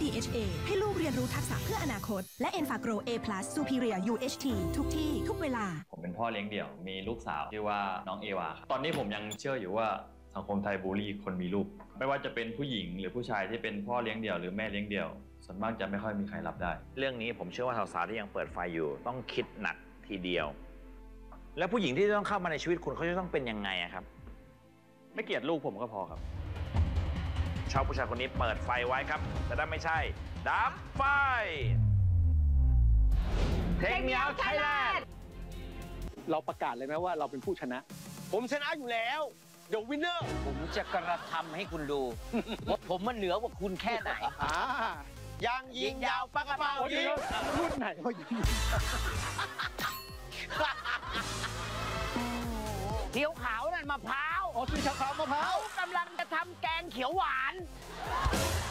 DHA ให้ลูกเรียนรู้ทักษะเพื่ออนาคต และ Enfagro A+ Superior UHT ทุกที่ทุกเวลาผมเป็นพ่อเลี้ยงเดี่ยวมีลูกสาวชื่อว่าน้องเอวาครับตอนนี้ผมยังเชื่ออยู่ว่าสังคมไทยบูลลี่คนมีลูกไม่ว่าจะเป็นผู้หญิงหรือผู้ชายที่เป็นพ่อเลี้ยงเดี่ยวหรือแม่เลี้ยงเดี่ยวส่วนมากจะไม่ค่อยมีใครรับได้เรื่องนี้ผมเชื่อว่าสาวๆที่ยังเปิดไฟอยู่ต้องคิดหนักทีเดียว แล้วผู้หญิงที่ต้องเข้ามาในชีวิตคุณเขาจะต้องเป็นยังไงครับไม่เกลียดลูกผมก็พอครับชอบผู้ชายคนนี้เปิดไฟไว้ครับแต่ถ้าไม่ใช่ดับไฟเทคเมียวไทยแลนด์เราประกาศเลยไหมว่าเราเป็นผู้ชนะผมชนะอยู่แล้วเดี๋ยววินเนอร์ผมจะกระทำให้คุณดู ว่าผมมันเหนือกว่าคุณแค่ไหนยังยิงยาวปากกระเป๋ายิงรุ่นไหนวะยิงเขียวขาวนั่นมะพร้าวอ๋อสีขาวมะพร้าวเขากำลังจะทำแกงเขียวหวาน